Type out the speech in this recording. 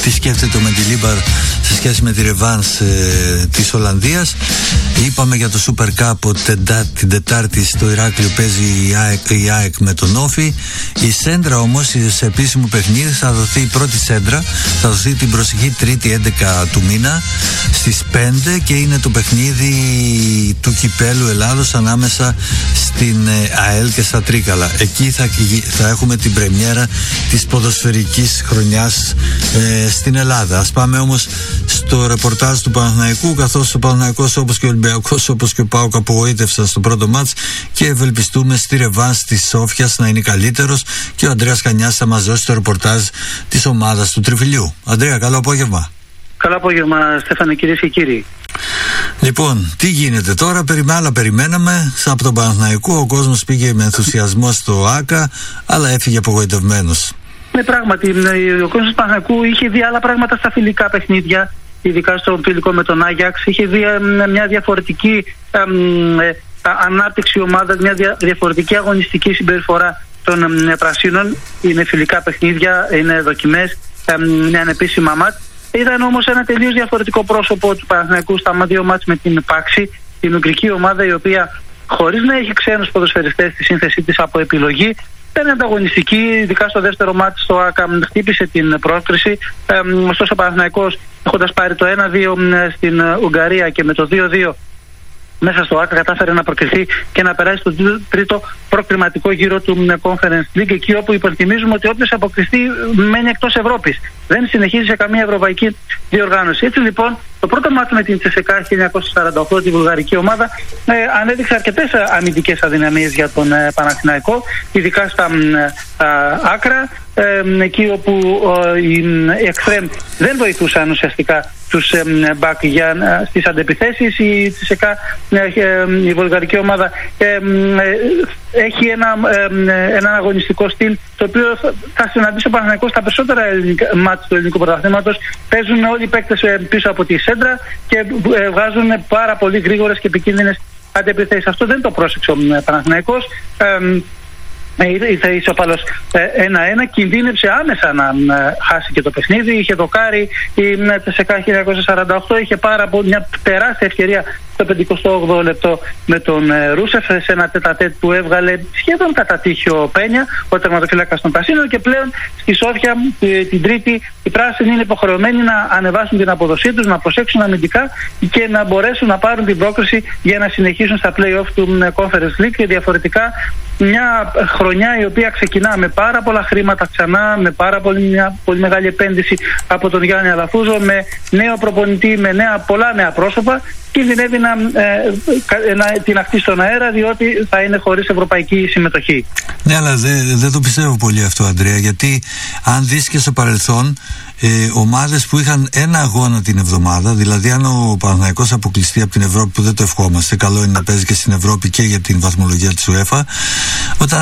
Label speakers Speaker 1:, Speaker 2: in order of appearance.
Speaker 1: τι σκέφτεται ο Μεντιλίμπαρ σε σχέση με τη ρεβάνς της Ολλανδίας. Είπαμε για το Super Cup ότι την Τετάρτη στο Ηράκλειο παίζει η ΑΕΚ με τον Όφη. Η σέντρα όμως σε επίσημο παιχνίδι θα δοθεί, η πρώτη σέντρα θα δοθεί την προσεχή Τρίτη 11 του μήνα στις 5 και είναι το παιχνίδι του Κυπέλλου Ελλάδος ανάμεσα στην ΑΕΛ και στα Τρίκαλα. Εκεί θα έχουμε την πρεμιέρα της ποδοσφαιρικής χρονιάς στην Ελλάδα. Ας πάμε όμως στο ρεπορτάζ του Παναθηναϊκού, καθώς ο Παναθηναϊκός όπως και ο Ολυμπιακός όπως και ο ΠΑΟΚ απογοήτευσαν στο πρώτο μάτς και ευελπιστούμε στη ρεβάνς της Σόφιας να είναι καλύτερος και ο Ανδρέας Χανιάς θα μας δώσει το ρεπορτάζ της ομάδας του Τριφυλιού. Ανδρέα, καλό απόγευμα.
Speaker 2: Καλό απόγευμα, Στέφανε, κυρίες και κύριοι.
Speaker 1: Λοιπόν, τι γίνεται τώρα? Περιμέναμε από τον Παναθηναϊκό, ο κόσμος πήγε με ενθουσιασμό στο ΆΚΑ, αλλά έφυγε απογοητευμένος.
Speaker 2: Ναι, πράγματι, ο κόσμος του Παναθηναϊκού είχε δει άλλα πράγματα στα φιλικά παιχνίδια, ειδικά στο φιλικό με τον Άγιαξ. Είχε δει μια διαφορετική ανάπτυξη ομάδας, μια διαφορετική αγωνιστική συμπεριφορά των πρασίνων. Είναι φιλικά παιχνίδια, είναι δοκιμές, είναι ανεπίσημα μάτ. Ήταν όμως ένα τελείως διαφορετικό πρόσωπο του Παναθηναϊκού στα δύο μάτς με την Πάξη, την ουγγρική ομάδα, η οποία χωρίς να έχει ξένους ποδοσφαιριστές στη σύνθεσή της από επιλογή, ήταν ανταγωνιστική, ειδικά στο δεύτερο μάτς στο ΆΚΑ χτύπησε την πρόκριση. Ωστόσο ο Παναθηναϊκός, έχοντας πάρει το 1-2 στην Ουγγαρία και με το 2-2 μέσα στο ΆΚΑ, κατάφερε να προκριθεί και να περάσει στο τρίτο προκριματικό γύρο του Conference League, εκεί όπου υπενθυμίζουμε ότι όποιος αποκριθεί μένει εκτός Ευρώπης. Δεν συνεχίζει σε καμία ευρωπαϊκή διοργάνωση. Έτσι λοιπόν, το πρώτο μάτι με την CSKA 1948, τη βουλγαρική ομάδα, ανέδειξε αρκετές αμυντικές αδυναμίες για τον Παναθηναϊκό, ειδικά στα άκρα, εκεί όπου οι εξτρέμ δεν βοηθούσαν ουσιαστικά τους μπακ στις αντεπιθέσεις. Η CSKA, η βουλγαρική ομάδα, έχει ένα αγωνιστικό στυλ, το οποίο θα συναντήσει ο Παναθηναϊκός στα περισσότερα μάτς του ελληνικού πρωταθλήματος. Παίζουν όλοι οι παίκτες πίσω από τη σέντρα και βγάζουν πάρα πολύ γρήγορες και επικίνδυνες αντεπιθέσεις. Αυτό δεν το πρόσεξε ο Παναθηναϊκός. Ήρθε ισοπαλός 1-1, κινδύνεψε άμεσα να χάσει και το παιχνίδι. Είχε δοκάρει η CSKA 1948, είχε μια τεράστια ευκαιρία στο 58ο λεπτό με τον Ρούσεφ σε ένα τέτα-τέτ που έβγαλε σχεδόν κατά τύχιο Πένια, ο τερματοφύλακας των Πρασίνων, και πλέον στη Σόφια την Τρίτη οι πράσινοι είναι υποχρεωμένοι να ανεβάσουν την αποδοσή τους, να προσέξουν αμυντικά και να μπορέσουν να πάρουν την πρόκριση για να συνεχίσουν στα play-off του Conference League. Και διαφορετικά μια χρονιά η οποία ξεκινά με πάρα πολλά χρήματα ξανά, με μια πολύ μεγάλη επένδυση από τον Γιάννη Αλαφούζο, με νέο προπονητή, με πολλά νέα πρόσωπα, κινδυνεύει να την αχτεί στον αέρα, διότι θα είναι χωρίς ευρωπαϊκή συμμετοχή.
Speaker 1: Ναι, αλλά δεν το πιστεύω πολύ αυτό, Ανδρέα, γιατί αν δεις και στο παρελθόν ομάδες που είχαν ένα αγώνα την εβδομάδα, δηλαδή αν ο Παναθηναϊκός αποκλειστεί από την Ευρώπη, που δεν το ευχόμαστε, καλό είναι να παίζει και στην Ευρώπη και για την βαθμολογία της UEFA, όταν